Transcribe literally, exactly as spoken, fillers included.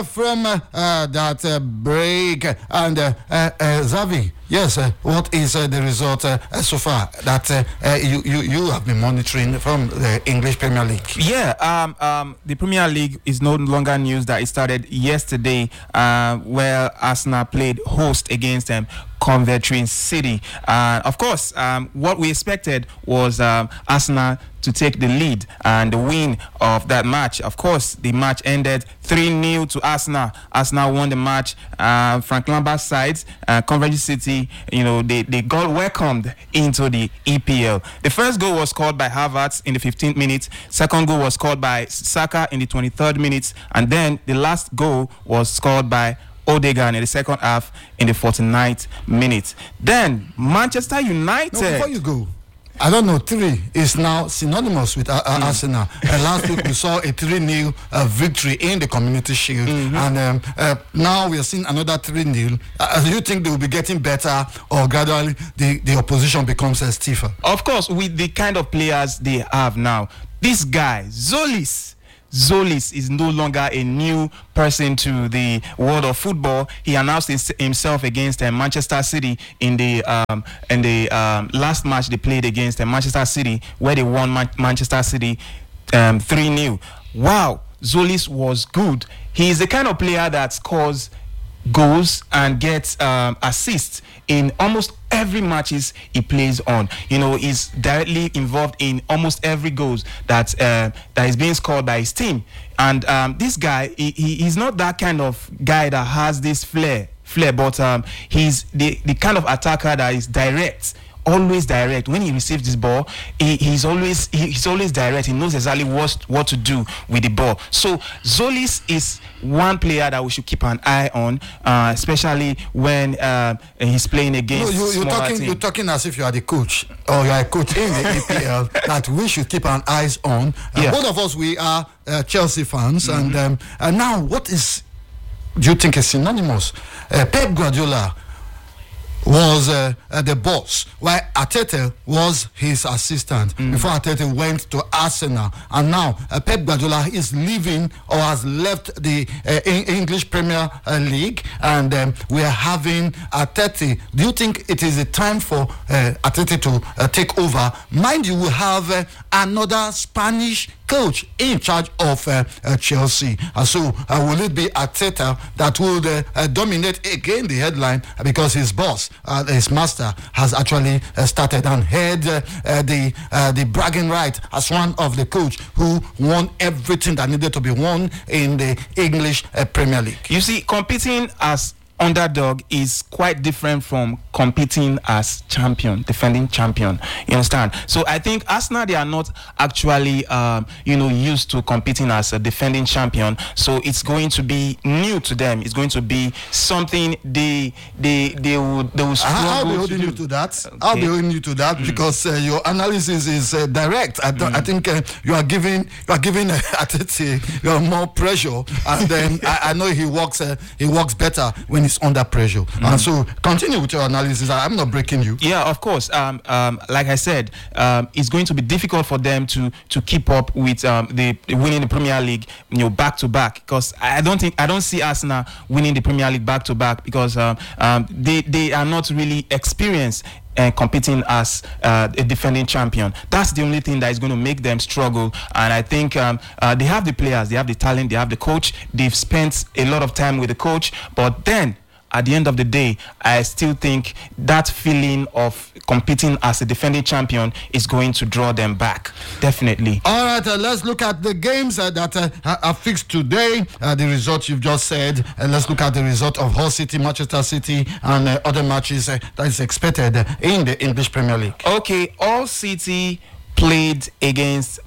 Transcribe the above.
From uh, uh, that uh, break and uh, uh, uh, Xavi, yes, uh, what is uh, the result uh, uh, so far that uh, uh, you, you you have been monitoring from the English Premier League? Yeah, um, um, the Premier League is no longer news that it started yesterday, uh, where Arsenal played host against them. Um, Coventry City. Uh, of course, um, what we expected was um, Arsenal to take the lead and the win of that match. Of course, the match ended three nil to Arsenal. Arsenal won the match. Uh, Frank Lampard's side, uh, Coventry City, you know, they, they got welcomed into the E P L. The first goal was scored by Havertz in the fifteenth minute. Second goal was scored by Saka in the twenty-third minute. And then the last goal was scored by Odegaard in the second half in the forty-ninth minute. Then Manchester United. No, before you go, I don't know, three is now synonymous with uh, mm. Arsenal. Uh, last week we saw a three nil uh, victory in the Community Shield, mm-hmm. and um, uh, now we are seeing another three nil. Uh, do you think they will be getting better, or gradually the, the opposition becomes uh, stiffer? Of course, with the kind of players they have now, this guy, Zolis, Zolis is no longer a new person to the world of football. He announced his, himself against uh, Manchester City in the um, in the um, last match they played against uh, Manchester City, where they won Man- Manchester City um, three nil. Wow, Zolis was good. He is the kind of player that scores goals and gets um, assists in almost every matches he plays on. You know, he's directly involved in almost every goals that uh, that is being scored by his team. And um, this guy, he, he he's not that kind of guy that has this flair, flair, but um, he's the the kind of attacker that is direct. Always direct. When he receives this ball, he, he's always he, he's always direct. He knows exactly what what to do with the ball. So Zolis is one player that we should keep an eye on, uh, especially when uh, he's playing against. No, you, you're talking. team. You're talking as if you are the coach, or you are a coach in the E P L that we should keep an eyes on. Uh, yeah. Both of us, we are uh, Chelsea fans, mm-hmm. and um, and now what is do you think is synonymous? Uh, Pep Guardiola was uh, uh, the boss, while Arteta was his assistant mm. before Arteta went to Arsenal. And now uh, Pep Guardiola is leaving or has left the uh, English Premier uh, League, and um, we are having Arteta. Do you think it is a time for uh, Arteta to uh, take over? Mind you, we have uh, another Spanish coach in charge of uh, uh, Chelsea, and so uh, will it be Arteta that would uh, uh, dominate again the headline, because his boss, uh, his master, has actually uh, started and had uh, uh, the uh, the bragging right as one of the coach who won everything that needed to be won in the English uh, Premier League. You see, competing as underdog is quite different from competing as champion, defending champion. You understand? So I think Arsenal, they are not actually, um, you know, used to competing as a defending champion. So it's going to be new to them. It's going to be something they they they would they will struggle. I'll be holding to you to that. Okay. I'll be holding you to that mm. because uh, your analysis is uh, direct. I, th- mm. I think uh, you are giving you are giving uh, Arteta you are more pressure, and then I, I know he works uh, he works better when he's under pressure. Mm. And so continue with your analysis. I'm not breaking you. Yeah, of course. Um, um, like I said, um, it's going to be difficult for them to to keep up with um, the winning the Premier League, you know, back to back. Because I don't think I don't see Arsenal winning the Premier League back to back because um, um, they they are not really experienced and competing as uh, a defending champion. That's the only thing that is going to make them struggle. And I think um, uh, they have the players, they have the talent, they have the coach. They've spent a lot of time with the coach, but then at the end of the day, I still think that feeling of competing as a defending champion is going to draw them back. Definitely. All right, uh, let's look at the games uh, that uh, are fixed today. Uh, the results you've just said. Uh, let's look at the result of Hull City, Manchester City, and uh, other matches uh, that is expected uh, in the English Premier League. Okay, Hull City played against